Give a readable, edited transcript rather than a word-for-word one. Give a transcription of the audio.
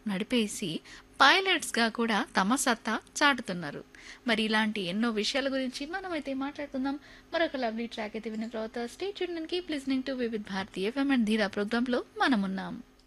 నడిపేసి పైలట్స్గా కూడా తమ సత్తా చాటుతున్నారు. మరి ఇలాంటి ఎన్నో విషయాల గురించి మనమైతే మాట్లాడుకుందాం. మరొక లవ్లీ ట్రాక్ అయితే విన్న తర్వాత stay tuned and keep listening to Vividh Bharati FM and ధీరా ప్రోగ్రాంలో మనమున్నాం.